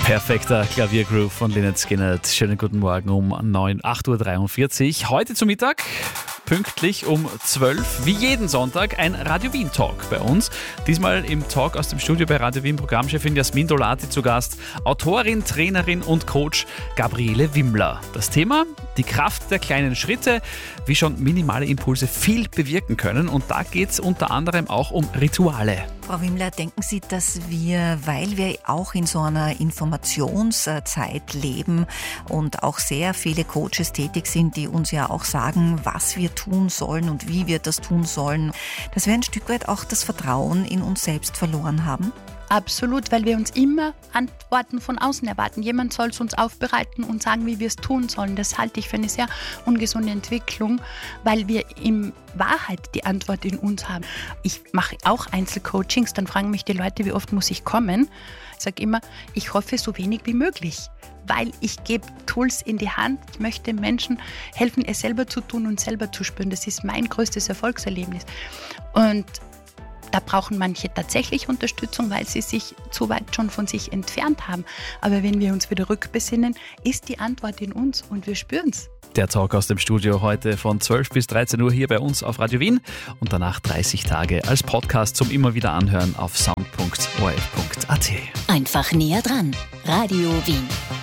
Perfekter Klaviergroove von Lynyrd Skynyrd. Schönen guten Morgen um 8:43 Uhr. Heute zum Mittag, pünktlich um 12, wie jeden Sonntag, ein Radio Wien Talk bei uns. Diesmal im Talk aus dem Studio bei Radio Wien Programmchefin Jasmin Dolati zu Gast, Autorin, Trainerin und Coach Gabriele Wimmler. Das Thema: die Kraft der kleinen Schritte, wie schon minimale Impulse viel bewirken können. Und da geht es unter anderem auch um Rituale. Frau Wimmler, denken Sie, dass wir, weil wir auch in so einer Informationszeit leben und auch sehr viele Coaches tätig sind, die uns ja auch sagen, was wir tun sollen und wie wir das tun sollen, dass wir ein Stück weit auch das Vertrauen in uns selbst verloren haben? Absolut, weil wir uns immer Antworten von außen erwarten. Jemand soll es uns aufbereiten und sagen, wie wir es tun sollen. Das halte ich für eine sehr ungesunde Entwicklung, weil wir in Wahrheit die Antwort in uns haben. Ich mache auch Einzelcoachings, dann fragen mich die Leute, wie oft muss ich kommen? Ich sage immer, ich hoffe so wenig wie möglich, weil ich gebe Tools in die Hand. Ich möchte Menschen helfen, es selber zu tun und selber zu spüren. Das ist mein größtes Erfolgserlebnis. Und da brauchen manche tatsächlich Unterstützung, weil sie sich zu weit schon von sich entfernt haben. Aber wenn wir uns wieder rückbesinnen, ist die Antwort in uns und wir spüren es. Der Talk aus dem Studio heute von 12 bis 13 Uhr hier bei uns auf Radio Wien und danach 30 Tage als Podcast zum immer wieder anhören auf sound.orf.at. Einfach näher dran. Radio Wien.